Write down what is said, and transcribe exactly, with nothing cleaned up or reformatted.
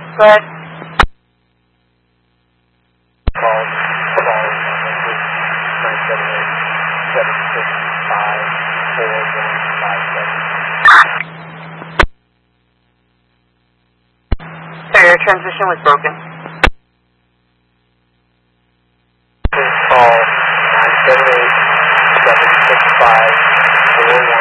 Go ahead. Call, call, nine seven eight, seven six five, four one five seven. Sorry, your transmission was broken. Please call nine seven eight, seven six five, four one